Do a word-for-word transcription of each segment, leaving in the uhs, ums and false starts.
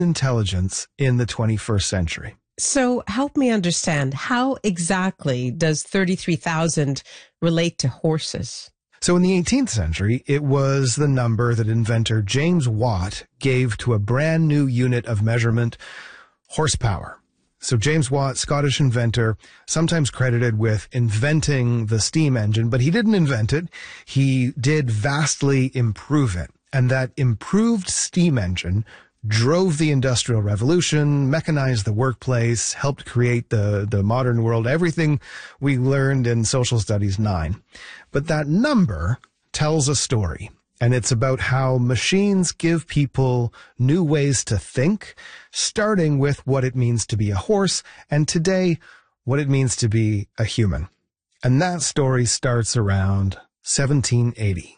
intelligence in the twenty-first century. So help me understand, how exactly does thirty-three thousand relate to horses? So in the eighteenth century, it was the number that inventor James Watt gave to a brand new unit of measurement, horsepower. So James Watt, Scottish inventor, sometimes credited with inventing the steam engine, but he didn't invent it. He did vastly improve it. And that improved steam engine drove the Industrial Revolution, mechanized the workplace, helped create the, the modern world, everything we learned in Social Studies nine. But that number tells a story. And it's about how machines give people new ways to think, starting with what it means to be a horse, and today, what it means to be a human. And that story starts around seventeen eighty.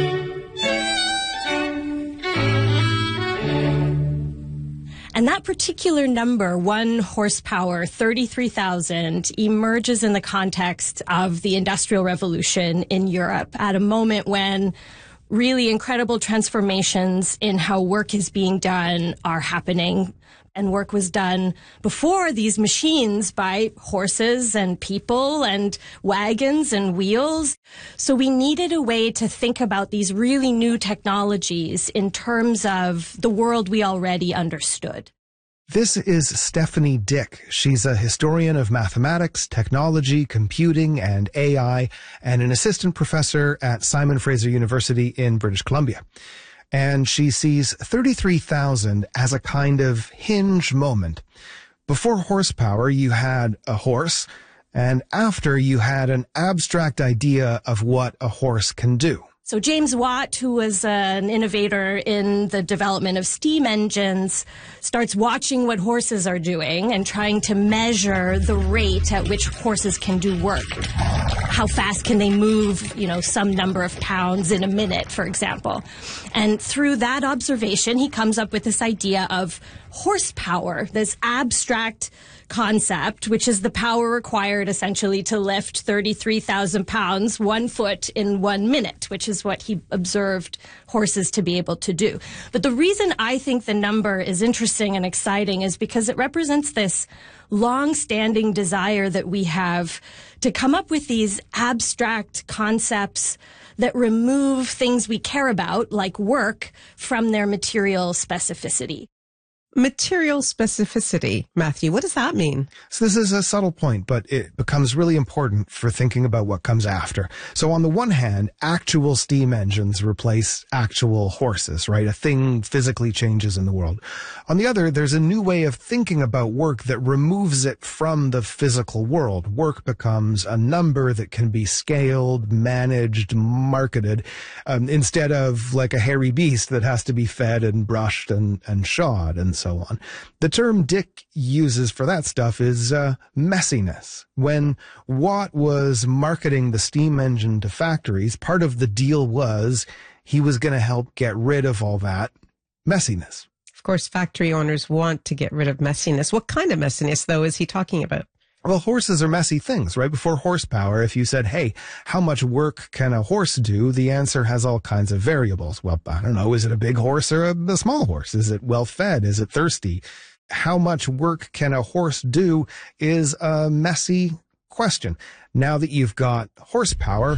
And that particular number, one horsepower, thirty-three thousand, emerges in the context of the Industrial Revolution in Europe at a moment when really incredible transformations in how work is being done are happening. And work was done before these machines by horses and people and wagons and wheels. So we needed a way to think about these really new technologies in terms of the world we already understood. This is Stephanie Dick. She's a historian of mathematics, technology, computing, and A I, and an assistant professor at Simon Fraser University in British Columbia. And she sees thirty-three thousand as a kind of hinge moment. Before horsepower, you had a horse, and after you had an abstract idea of what a horse can do. So James Watt, who was an innovator in the development of steam engines, starts watching what horses are doing and trying to measure the rate at which horses can do work. How fast can they move, you know, some number of pounds in a minute, for example. And through that observation, he comes up with this idea of horsepower, this abstract concept, which is the power required essentially to lift thirty-three thousand pounds, one foot in one minute, which is what he observed horses to be able to do. But the reason I think the number is interesting and exciting is because it represents this long-standing desire that we have to come up with these abstract concepts that remove things we care about, like work, from their material specificity. Material specificity, Matthew, what does that mean? So this is a subtle point, but it becomes really important for thinking about what comes after. So on the one hand, actual steam engines replace actual horses, right? A thing physically changes in the world. On the other, there's a new way of thinking about work that removes it from the physical world. Work becomes a number that can be scaled, managed, marketed, um, instead of like a hairy beast that has to be fed and brushed and, and shod and so on. The term Dick uses for that stuff is uh, messiness. When Watt was marketing the steam engine to factories, part of the deal was he was going to help get rid of all that messiness. Of course, factory owners want to get rid of messiness. What kind of messiness, though, is he talking about? Well, horses are messy things, right? Before horsepower, if you said, hey, how much work can a horse do? The answer has all kinds of variables. Well, I don't know. Is it a big horse or a, a small horse? Is it well fed? Is it thirsty? How much work can a horse do is a messy question. Now that you've got horsepower,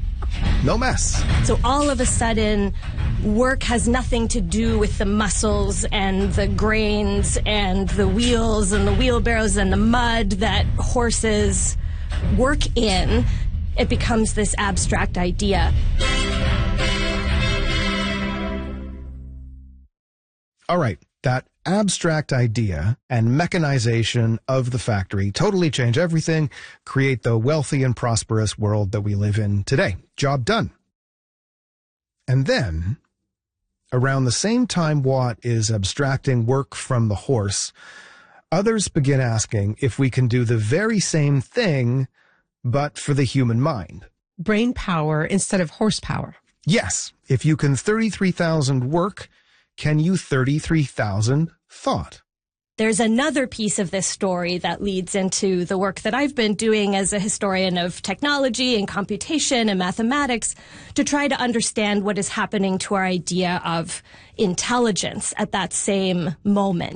no mess. So all of a sudden, work has nothing to do with the muscles and the grains and the wheels and the wheelbarrows and the mud that horses work in. It becomes this abstract idea. All right. That abstract idea and mechanization of the factory totally change everything, create the wealthy and prosperous world that we live in today. Job done. And then, around the same time Watt is abstracting work from the horse, others begin asking if we can do the very same thing, but for the human mind. Brain power instead of horsepower. Yes. If you can thirty-three thousand work, can you thirty-three thousand thought? There's another piece of this story that leads into the work that I've been doing as a historian of technology and computation and mathematics to try to understand what is happening to our idea of intelligence at that same moment.